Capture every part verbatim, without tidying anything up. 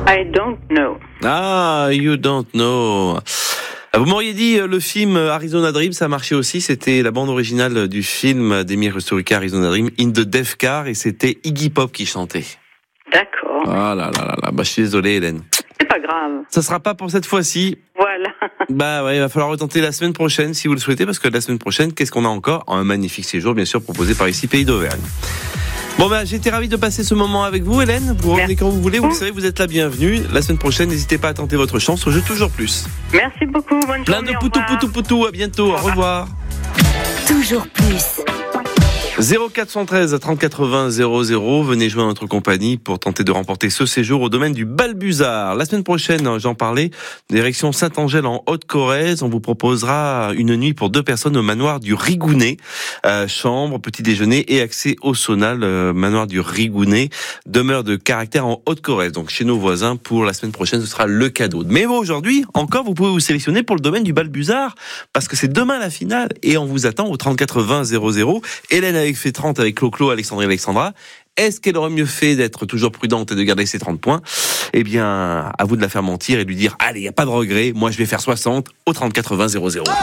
I don't know. Ah, you don't know. Vous m'auriez dit le film Arizona Dream, ça a marché aussi. C'était la bande originale du film d'Emile Kusturica, Arizona Dream, In the Death Car, et c'était Iggy Pop qui chantait. D'accord. Ah là là là là, bah je suis désolé Hélène. C'est pas grave. Ça sera pas pour cette fois-ci. Voilà. Bah ouais, il va falloir retenter la semaine prochaine si vous le souhaitez, parce que la semaine prochaine, qu'est-ce qu'on a encore? Un magnifique séjour, bien sûr, proposé par ici Pays d'Auvergne. Bon ben, j'ai été ravi de passer ce moment avec vous, Hélène. Vous revenez quand vous voulez, vous le savez, vous êtes la bienvenue. La semaine prochaine, n'hésitez pas à tenter votre chance au jeu Toujours Plus. Merci beaucoup, bonne Plein journée. de poutou poutou poutou, à bientôt, au revoir. Toujours plus. zéro quatre un trois trente quatre-vingts zéro zéro, venez jouer à notre compagnie pour tenter de remporter ce séjour au domaine du Balbuzard. La semaine prochaine, j'en parlais, direction Saint-Angèle en Haute-Corrèze, on vous proposera une nuit pour deux personnes au manoir du Rigounet, euh, chambre, petit déjeuner et accès au sauna. Le manoir du Rigounet, demeure de caractère en Haute-Corrèze, donc chez nos voisins. Pour la semaine prochaine, ce sera le cadeau. Mais bon, aujourd'hui, encore, vous pouvez vous sélectionner pour le domaine du Balbuzard, parce que c'est demain la finale et on vous attend au trente-quatre vingt zéro zéro. Hélène avec fait trente avec Clo-Clo, Alexandre et Alexandra. Est-ce qu'elle aurait mieux fait d'être toujours prudente et de garder ses trente points? Eh bien, à vous de la faire mentir et de lui dire, allez, il n'y a pas de regret, moi je vais faire soixante au trente-quatre vingt zéro zéro.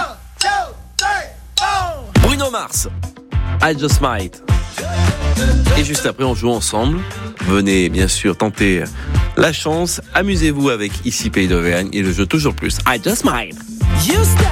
Bruno Mars, I Just Might. Et juste après, on joue ensemble. Venez, bien sûr, tenter la chance. Amusez-vous avec Ici Pays d'Auvergne et le jeu Toujours Plus. I Just Might.